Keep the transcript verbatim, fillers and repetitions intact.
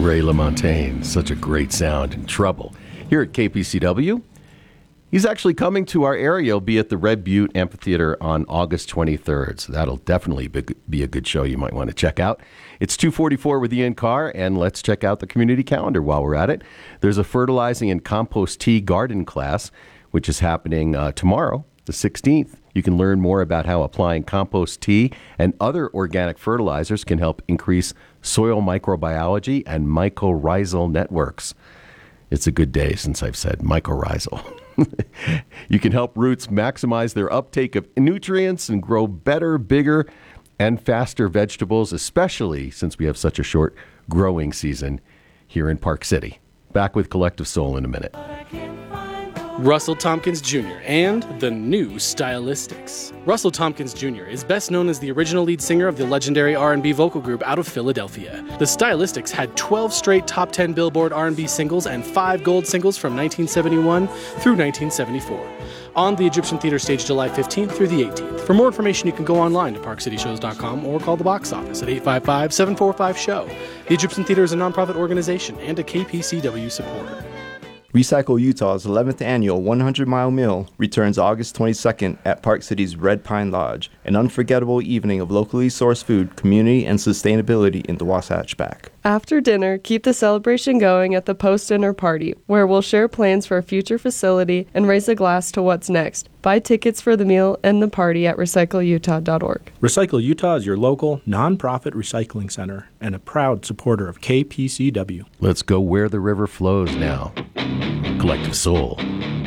Ray LaMontagne, such a great sound. In Trouble. Here at K P C W, he's actually coming to our area. He'll be at the Red Butte Amphitheater on August twenty-third, so that'll definitely be a good show you might want to check out. It's two forty-four with Ian Carr, and let's check out the community calendar while we're at it. There's a fertilizing and compost tea garden class, which is happening uh, tomorrow, the sixteenth. You can learn more about how applying compost tea and other organic fertilizers can help increase soil microbiology and mycorrhizal networks. It's a good day since I've said mycorrhizal. You can help roots maximize their uptake of nutrients and grow better, bigger, and faster vegetables, especially since we have such a short growing season here in Park City. Back with Collective Soul in a minute. Russell Tompkins Junior and the new Stylistics. Russell Tompkins Junior is best known as the original lead singer of the legendary R and B vocal group out of Philadelphia. The Stylistics had twelve straight top ten Billboard R and B singles and five gold singles from nineteen seventy-one through nineteen seventy-four. On the Egyptian Theater stage July fifteenth through the eighteenth. For more information, you can go online to park city shows dot com or call the box office at eight five five, seven four five, SHOW. The Egyptian Theater is a nonprofit organization and a K P C W supporter. Recycle Utah's eleventh annual one hundred mile Meal returns August twenty-second at Park City's Red Pine Lodge, an unforgettable evening of locally sourced food, community, and sustainability in the Wasatch Back. After dinner, keep the celebration going at the post-dinner party, where we'll share plans for a future facility and raise a glass to what's next. Buy tickets for the meal and the party at recycle utah dot org. Recycle Utah is your local, nonprofit recycling center and a proud supporter of K P C W. Let's go where the river flows now. Collective Soul.